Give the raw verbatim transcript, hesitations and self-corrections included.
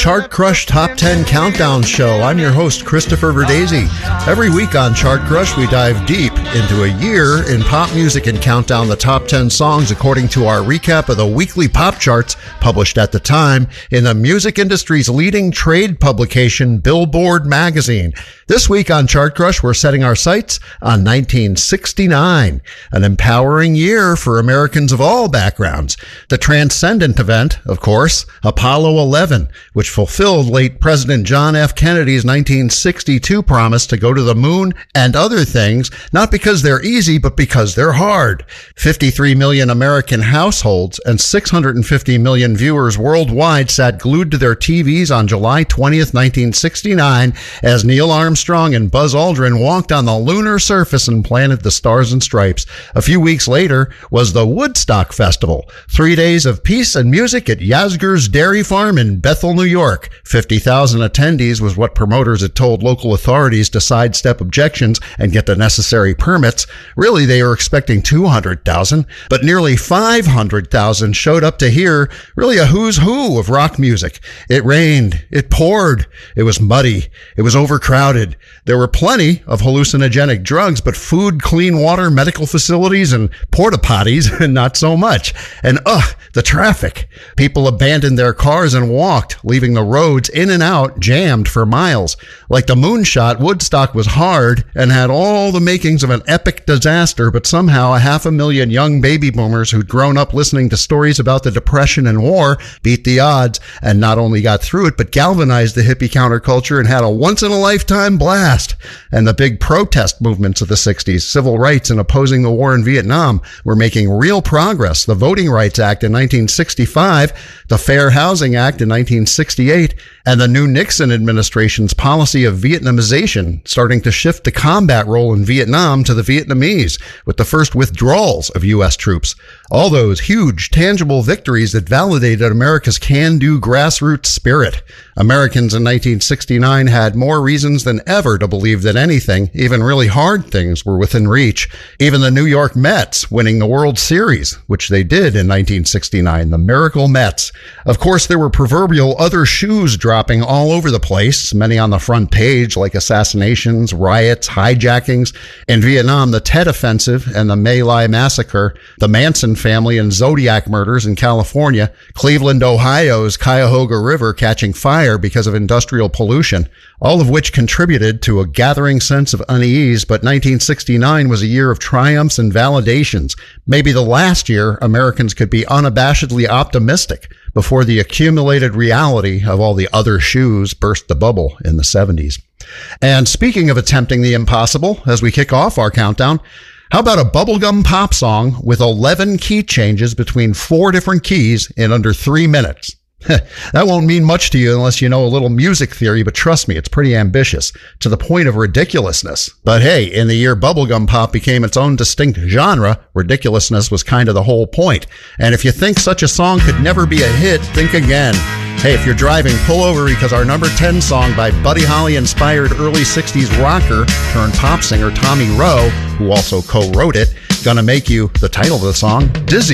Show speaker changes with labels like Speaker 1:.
Speaker 1: Chart Crush Top ten Countdown Show. I'm your host, Christopher Verdesi. Every week on Chart Crush, we dive deep into a year in pop music and count down the top ten songs according to our recap of the weekly pop charts published at the time in the music industry's leading trade publication, Billboard Magazine. This week on Chart Crush, we're setting our sights on nineteen sixty-nine, an empowering year for Americans of all backgrounds. The transcendent event, of course, Apollo eleven, which fulfilled late President John F. Kennedy's nineteen sixty-two promise to go to the moon and other things, not because they're easy, but because they're hard. fifty-three million American households and six hundred fifty million viewers worldwide sat glued to their T Vs on July twentieth, nineteen sixty-nine, as Neil Armstrong and Buzz Aldrin walked on the lunar surface and planted the Stars and Stripes. A few weeks later was the Woodstock Festival, three days of peace and music at Yasgur's Dairy Farm in Bethel, New York. fifty thousand attendees was what promoters had told local authorities to sidestep objections and get the necessary permits. Really, they were expecting two hundred thousand, but nearly five hundred thousand showed up to hear really a who's who of rock music. It rained, it poured, it was muddy, it was overcrowded. There were plenty of hallucinogenic drugs, but food, clean water, medical facilities, and porta potties, not so much. And ugh, the traffic. People abandoned their cars and walked, leaving the roads in and out jammed for miles. Like the moonshot, Woodstock was hard and had all the makings of an epic disaster, but somehow a half a million young baby boomers who'd grown up listening to stories about the Depression and war beat the odds and not only got through it, but galvanized the hippie counterculture and had a once-in-a-lifetime blast. And the big protest movements of the sixties, civil rights and opposing the war in Vietnam, were making real progress. The Voting Rights Act in nineteen sixty-five, the Fair Housing Act in nineteen sixty-eight, and the new Nixon administration's policy of Vietnamization starting to shift the combat role in Vietnam to the Vietnamese, with the first withdrawals of U S troops. All those huge, tangible victories that validated America's can-do grassroots spirit. Americans in nineteen sixty-nine had more reasons than ever to believe that anything, even really hard things, were within reach. Even the New York Mets winning the World Series, which they did in nineteen sixty-nine, the Miracle Mets. Of course, there were proverbial other shoes dropping all over the place, many on the front page, like assassinations, riots, hijackings. In Vietnam, the Tet Offensive and the My Lai Massacre, the Manson family and Zodiac murders in California, Cleveland, Ohio's Cuyahoga River catching fire because of industrial pollution, all of which contributed to a gathering sense of unease. But nineteen sixty-nine was a year of triumphs and validations, maybe the last year Americans could be unabashedly optimistic before the accumulated reality of all the other shoes burst the bubble in the seventies. And speaking of attempting the impossible, as we kick off our countdown, how about a bubblegum pop song with eleven key changes between four different keys in under three minutes? That won't mean much to you unless you know a little music theory, but trust me, it's pretty ambitious, to the point of ridiculousness. But hey, in the year bubblegum pop became its own distinct genre, ridiculousness was kind of the whole point. And if you think such a song could never be a hit, think again. Hey, if you're driving, pull over, because our number ten song by Buddy Holly-inspired early sixties rocker turned pop singer Tommy Roe, who also co-wrote it, gonna make you, the title of the song, dizzy.